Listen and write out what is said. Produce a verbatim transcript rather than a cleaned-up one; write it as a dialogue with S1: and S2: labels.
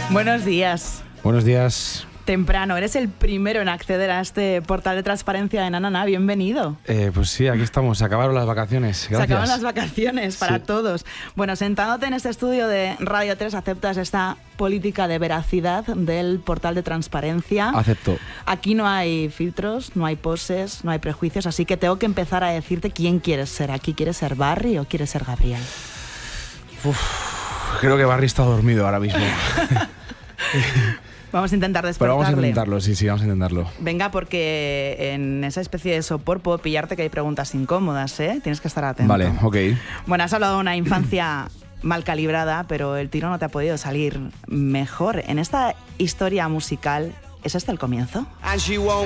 S1: Buenos días.
S2: Buenos días.
S1: Temprano, eres el primero en acceder a este portal de transparencia de Nanana. Bienvenido.
S2: Eh, pues sí, aquí estamos. Se acabaron las vacaciones. Gracias.
S1: Se acaban las vacaciones para
S2: sí.
S1: todos. Bueno, sentándote en este estudio de Radio tres, aceptas esta política de veracidad del portal de transparencia.
S2: Acepto.
S1: Aquí no hay filtros, no hay poses, no hay prejuicios, así que tengo que empezar a decirte quién quieres ser. ¿Aquí quieres ser Barry o quieres ser Gabriel?
S2: Uf, creo que Barry está dormido ahora mismo.
S1: Vamos a intentar despertarle.
S2: Pero vamos a intentarlo, sí, sí, vamos a intentarlo.
S1: Venga, porque en esa especie de sopor puedo pillarte que hay preguntas incómodas, ¿eh? Tienes que estar atento.
S2: Vale, ok.
S1: Bueno, has hablado de una infancia mal calibrada, pero el tiro no te ha podido salir mejor. En esta historia musical, ¿es este el comienzo?
S3: And she won't